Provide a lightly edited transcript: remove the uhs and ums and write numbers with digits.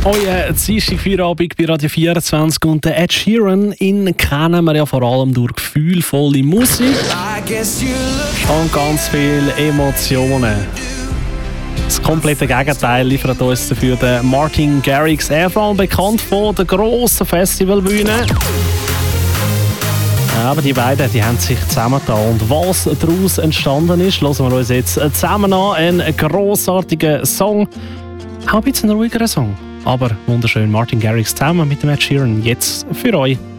Euer Dienstag-Feierabend bei Radio 24 und der Ed Sheeran, ihn kennen wir ja vor allem durch gefühlvolle Musik und ganz viele Emotionen. Das komplette Gegenteil liefert uns dafür der Martin Garrix, er vor allem bekannt von der grossen Festivalbühne. Aber die beiden haben sich zusammengetan. Und was daraus entstanden ist, hören wir uns jetzt zusammen an. Ein grossartiger Song, auch ein bisschen ein ruhigerer Song. Aber wunderschön, Martin Garrix zusammen mit dem Ed Sheeran, jetzt für euch.